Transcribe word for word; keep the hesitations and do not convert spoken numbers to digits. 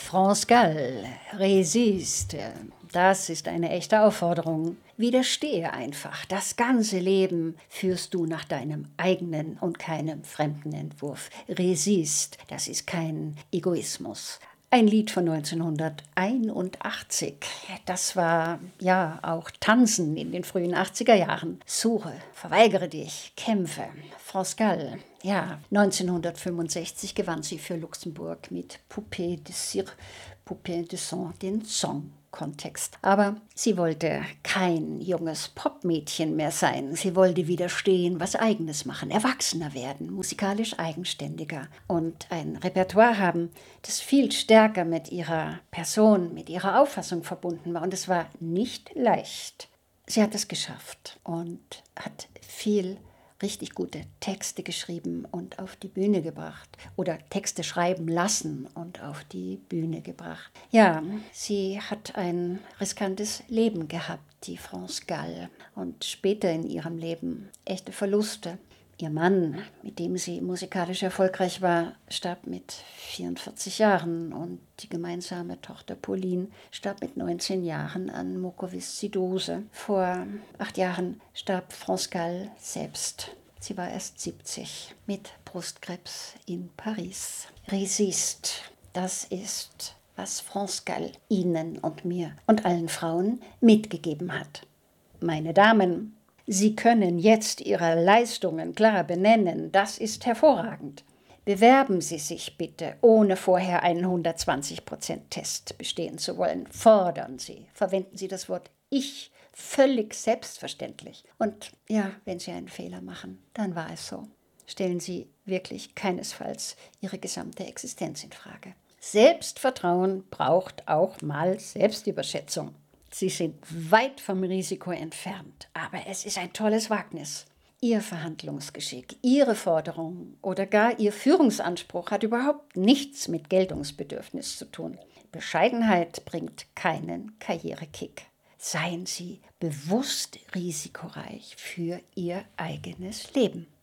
France Gall, Resiste, das ist eine echte Aufforderung. Widerstehe einfach. Das ganze Leben führst du nach deinem eigenen und keinem fremden Entwurf. Resiste, das ist kein Egoismus. Ein Lied von neunzehnhunderteinundachtzig. Das war ja auch Tanzen in den frühen achtziger Jahren. Suche, verweigere dich, kämpfe. France Gall. Ja, neunzehnhundertfünfundsechzig gewann sie für Luxemburg mit Poupée de Cire, Poupée de Sang den Song-Kontext. Aber sie wollte kein junges Popmädchen mehr sein. Sie wollte widerstehen, was Eigenes machen, erwachsener werden, musikalisch eigenständiger und ein Repertoire haben, das viel stärker mit ihrer Person, mit ihrer Auffassung verbunden war. Und es war nicht leicht. Sie hat es geschafft und hat viel richtig gute Texte geschrieben und auf die Bühne gebracht oder Texte schreiben lassen und auf die Bühne gebracht. Ja, sie hat ein riskantes Leben gehabt, die France Gall, und später in ihrem Leben echte Verluste. Ihr Mann, mit dem sie musikalisch erfolgreich war, starb mit vierundvierzig Jahren und die gemeinsame Tochter Pauline starb mit neunzehn Jahren an Mukoviszidose. Vor acht Jahren starb France Gall selbst. Sie war erst siebzig mit Brustkrebs in Paris. Resiste, das ist, was France Gall Ihnen und mir und allen Frauen mitgegeben hat. Meine Damen, Sie können jetzt Ihre Leistungen klar benennen. Das ist hervorragend. Bewerben Sie sich bitte, ohne vorher einen hundertzwanzig Prozent Test bestehen zu wollen. Fordern Sie. Verwenden Sie das Wort Ich. Völlig selbstverständlich. Und ja, wenn Sie einen Fehler machen, dann war es so. Stellen Sie wirklich keinesfalls Ihre gesamte Existenz in Frage. Selbstvertrauen braucht auch mal Selbstüberschätzung. Sie sind weit vom Risiko entfernt, aber es ist ein tolles Wagnis. Ihr Verhandlungsgeschick, Ihre Forderung oder gar Ihr Führungsanspruch hat überhaupt nichts mit Geltungsbedürfnis zu tun. Bescheidenheit bringt keinen Karrierekick. Seien Sie bewusst risikoreich für Ihr eigenes Leben.